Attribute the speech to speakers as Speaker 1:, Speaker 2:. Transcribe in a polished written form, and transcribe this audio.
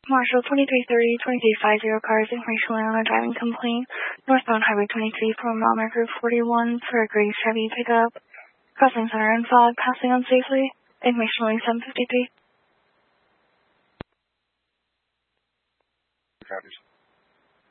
Speaker 1: Marshall 2330, 2350 cars information on a driving complaint. Northbound Highway 23 from Lawmaker 41 for a gray Chevy pickup. Crossing center and fog, passing unsafely. Information 753.
Speaker 2: Copies.